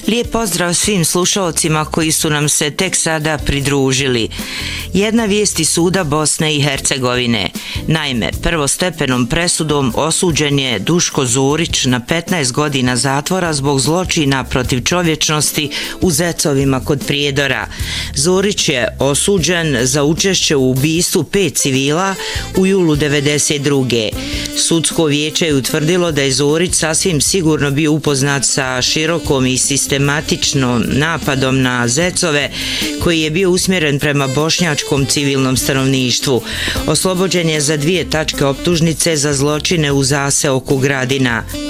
Lijep pozdrav svim slušalcima koji su nam se tek sada pridružili. Jedna vijest iz suda Bosne i Hercegovine. Naime, prvostepenom presudom osuđen je Duško Zurić na 15 godina zatvora zbog zločina protiv čovječnosti u Zecovima kod Prijedora. Zurić je osuđen za učešće u ubistvu 5 civila u julu 1992. Sudsko vijeće je utvrdilo da je Zurić sasvim sigurno bio upoznat sa širokom i sistematičnom napadom na Zecove koji je bio usmjeren prema bošnjačkom civilnom stanovništvu. Oslobođen je za 2 tačke optužnice za zločine u zaseoku Gradina.